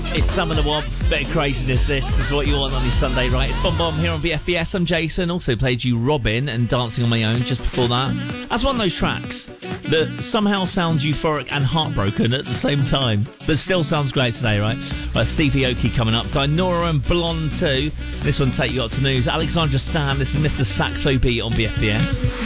It's Some of the Warmth, bit of craziness. This is what you want on your Sunday, right? It's Bomb Bomb here on BFBS. I'm Jason. Also played you Robin and Dancing on My Own just before that. That's one of those tracks that somehow sounds euphoric and heartbroken at the same time, but still sounds great today, right? Stevie Aoki coming up. Dinora and Blonde too. This one, Take You Up to News. Alexandra Stan. This is Mr. Saxo Beat on BFBS.